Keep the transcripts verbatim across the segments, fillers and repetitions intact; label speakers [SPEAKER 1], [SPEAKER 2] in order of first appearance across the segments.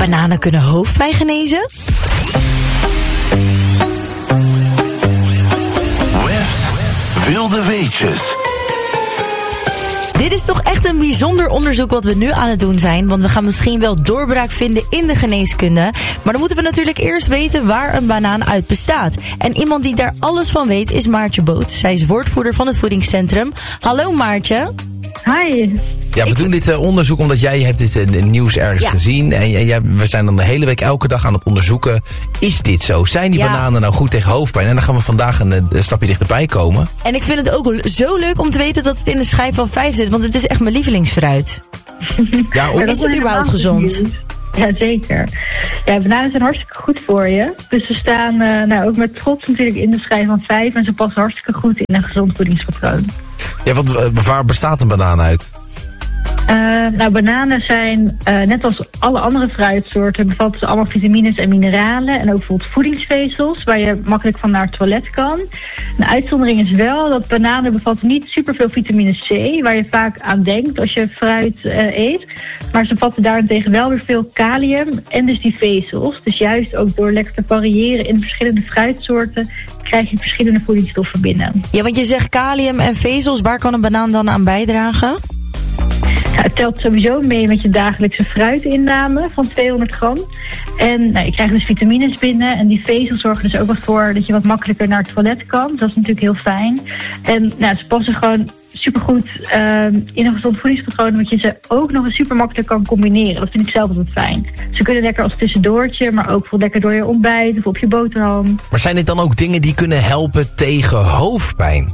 [SPEAKER 1] Bananen kunnen hoofdpijn genezen?
[SPEAKER 2] Wilde weetjes.
[SPEAKER 1] Dit is toch echt een bijzonder onderzoek wat we nu aan het doen zijn. Want we gaan misschien wel doorbraak vinden in de geneeskunde. Maar dan moeten we natuurlijk eerst weten waar een banaan uit bestaat. En iemand die daar alles van weet is Maartje Boot. Zij is woordvoerder van het voedingscentrum. Hallo Maartje.
[SPEAKER 3] Hi.
[SPEAKER 4] Ja, we doen dit uh, onderzoek omdat jij hebt dit in uh, nieuws ergens ja. gezien. En jij, jij, we zijn dan de hele week elke dag aan het onderzoeken. Is dit zo? Zijn die ja. bananen nou goed tegen hoofdpijn? En dan gaan we vandaag een, een stapje dichterbij komen.
[SPEAKER 1] En ik vind het ook zo leuk om te weten dat het in de schijf van vijf zit. Want het is echt mijn lievelingsfruit.
[SPEAKER 4] Ja, hoe
[SPEAKER 1] is het überhaupt gezond?
[SPEAKER 3] Jazeker. Ja, bananen zijn hartstikke goed voor je. Dus ze staan uh, nou, ook met trots natuurlijk in de schijf van vijf. En ze passen hartstikke goed in een gezond voedingspatroon.
[SPEAKER 4] Ja, want uh, waar bestaat een banaan uit?
[SPEAKER 3] Uh, nou, bananen zijn, uh, net als alle andere fruitsoorten, bevatten ze allemaal vitamines en mineralen. En ook bijvoorbeeld voedingsvezels, waar je makkelijk van naar het toilet kan. Een uitzondering is wel dat bananen bevatten niet superveel vitamine C, waar je vaak aan denkt als je fruit uh, eet. Maar ze bevatten daarentegen wel weer veel kalium en dus die vezels. Dus juist ook door lekker te variëren in verschillende fruitsoorten krijg je verschillende voedingsstoffen binnen.
[SPEAKER 1] Ja, want je zegt kalium en vezels, waar kan een banaan dan aan bijdragen?
[SPEAKER 3] Ja, het telt sowieso mee met je dagelijkse fruitinname van tweehonderd gram. En nou, je krijgt dus vitamines binnen. En die vezels zorgen dus ook wel voor dat je wat makkelijker naar het toilet kan. Dat is natuurlijk heel fijn. En nou, ze passen gewoon supergoed uh, in een gezond voedingspatroon, omdat je ze ook nog eens super makkelijk kan combineren. Dat vind ik zelf altijd fijn. Ze kunnen lekker als tussendoortje, maar ook voor lekker door je ontbijt of op je boterham.
[SPEAKER 4] Maar zijn dit dan ook dingen die kunnen helpen tegen hoofdpijn?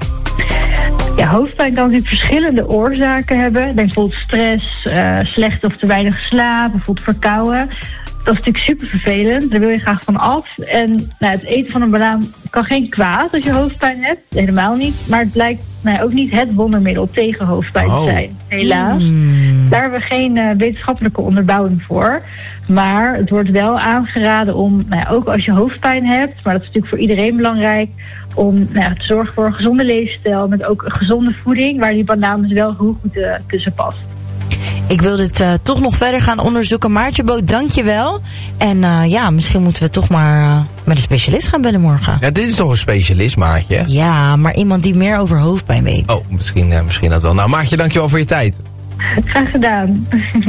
[SPEAKER 3] Ja, hoofdpijn kan natuurlijk verschillende oorzaken hebben. Denk bijvoorbeeld stress, uh, slecht of te weinig slaap, bijvoorbeeld verkouden. Dat is natuurlijk super vervelend. Daar wil je graag van af. En nou, het eten van een banaan kan geen kwaad als je hoofdpijn hebt. Helemaal niet. Maar het blijkt nou, ook niet het wondermiddel tegen hoofdpijn te zijn. Helaas. Mm. Daar hebben we geen uh, wetenschappelijke onderbouwing voor. Maar het wordt wel aangeraden om, nou ja, ook als je hoofdpijn hebt, maar dat is natuurlijk voor iedereen belangrijk, om nou ja, te zorgen voor een gezonde levensstijl met ook een gezonde voeding, waar die banaan dus wel heel goed uh, tussen past.
[SPEAKER 1] Ik wil dit uh, toch nog verder gaan onderzoeken. Maartje Boot, dank je wel. En uh, ja, misschien moeten we toch maar uh, met een specialist gaan bellen morgen.
[SPEAKER 4] Ja, dit is toch een specialist, Maartje?
[SPEAKER 1] Ja, maar iemand die meer over hoofdpijn weet.
[SPEAKER 4] Oh, misschien, uh, misschien dat wel. Nou, Maartje, dank je wel voor je tijd.
[SPEAKER 3] Graag gedaan.